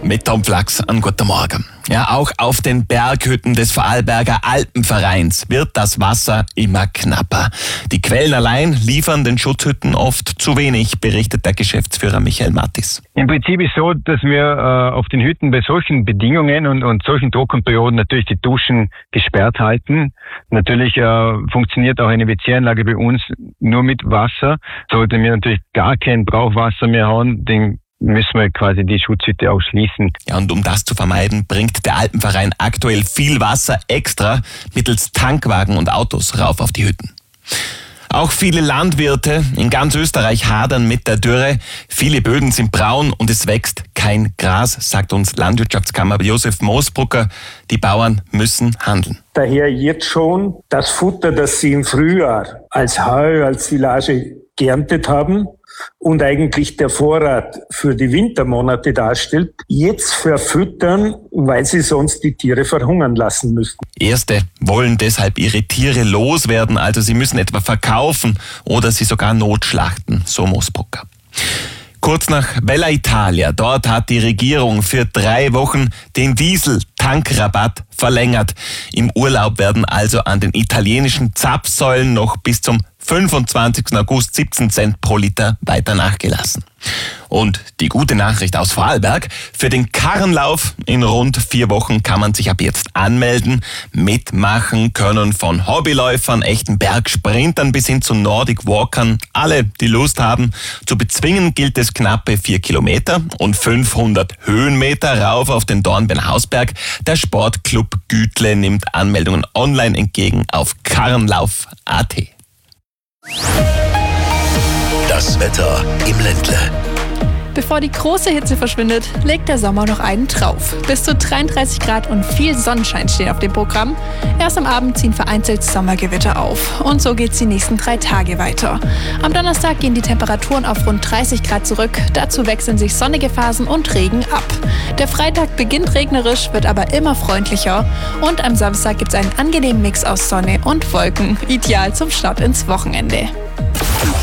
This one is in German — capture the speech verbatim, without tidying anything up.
Mit Tom Flachs, einen guten Morgen. Ja, auch auf den Berghütten des Vorarlberger Alpenvereins wird das Wasser immer knapper. Die Quellen allein liefern den Schutzhütten oft zu wenig, berichtet der Geschäftsführer Michael Mattis. Im Prinzip ist so, dass wir äh, auf den Hütten bei solchen Bedingungen und, und solchen Trockenperioden natürlich die Duschen gesperrt halten. Natürlich äh, funktioniert auch eine W C-Anlage bei uns nur mit Wasser. Sollten wir natürlich gar kein Brauchwasser mehr haben, den müssen wir quasi die Schutzhütte auch schließen. Ja, und um das zu vermeiden, bringt der Alpenverein aktuell viel Wasser extra mittels Tankwagen und Autos rauf auf die Hütten. Auch viele Landwirte in ganz Österreich hadern mit der Dürre. Viele Böden sind braun und es wächst kein Gras, sagt uns Landwirtschaftskammer Josef Moosbrucker. Die Bauern müssen handeln. Daher jetzt schon das Futter, das sie im Frühjahr als Heu, als Silage geerntet haben und eigentlich der Vorrat für die Wintermonate darstellt, jetzt verfüttern, weil sie sonst die Tiere verhungern lassen müssten. Erste wollen deshalb ihre Tiere loswerden, also sie müssen etwa verkaufen oder sie sogar notschlachten, so Moosbrucker. Kurz nach Bella Italia, dort hat die Regierung für drei Wochen den Diesel-Tankrabatt verlängert. Im Urlaub werden also an den italienischen Zapfsäulen noch bis zum fünfundzwanzigsten August siebzehn Cent pro Liter weiter nachgelassen. Und die gute Nachricht aus Vorarlberg: Für den Karrenlauf in rund vier Wochen kann man sich ab jetzt anmelden. Mitmachen können von Hobbyläufern, echten Bergsprintern bis hin zu Nordic Walkern alle, die Lust haben. Zu bezwingen gilt es knappe vier Kilometer und fünfhundert Höhenmeter rauf auf den Dornbirner Hausberg. Der Sportclub Gütle nimmt Anmeldungen online entgegen auf karrenlauf punkt a t. Das Wetter im Ländle. Bevor die große Hitze verschwindet, legt der Sommer noch einen drauf. Bis zu dreiunddreißig Grad und viel Sonnenschein stehen auf dem Programm. Erst am Abend ziehen vereinzelt Sommergewitter auf. Und so geht's die nächsten drei Tage weiter. Am Donnerstag gehen die Temperaturen auf rund dreißig Grad zurück. Dazu wechseln sich sonnige Phasen und Regen ab. Der Freitag beginnt regnerisch, wird aber immer freundlicher. Und am Samstag gibt's einen angenehmen Mix aus Sonne und Wolken. Ideal zum Start ins Wochenende.